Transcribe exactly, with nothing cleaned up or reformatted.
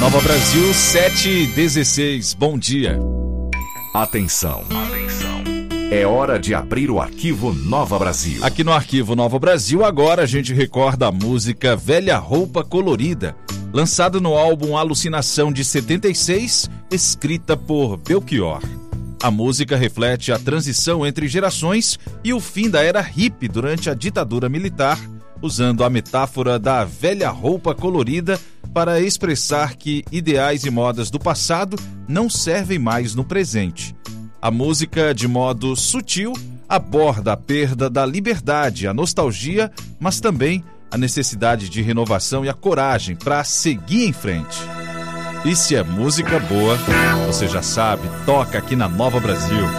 Nova Brasil, sete e dezesseis. Bom dia. Atenção. Atenção. É hora de abrir o arquivo Nova Brasil. Aqui no arquivo Nova Brasil, agora a gente recorda a música Velha Roupa Colorida, lançada no álbum Alucinação de setenta e seis, escrita por Belchior. A música reflete a transição entre gerações e o fim da era hippie durante a ditadura militar, usando a metáfora da velha roupa colorida para expressar que ideais e modas do passado não servem mais no presente. A música, de modo sutil, aborda a perda da liberdade, a nostalgia, mas também a necessidade de renovação e a coragem para seguir em frente. E se é música boa, você já sabe, toca aqui na Nova Brasil.